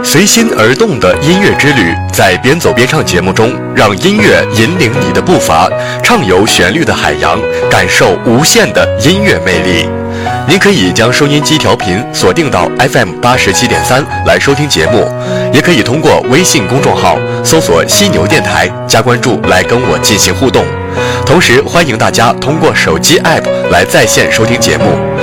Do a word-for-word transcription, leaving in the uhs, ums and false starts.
随心而动的音乐之旅，在边走边唱节目中，让音乐引领你的步伐，畅游旋律的海洋，感受无限的音乐魅力。您可以将收音机调频锁定到 F M 八十七点三来收听节目，也可以通过微信公众号搜索犀牛电台加关注来跟我进行互动。同时欢迎大家通过手机 App 来在线收听节目。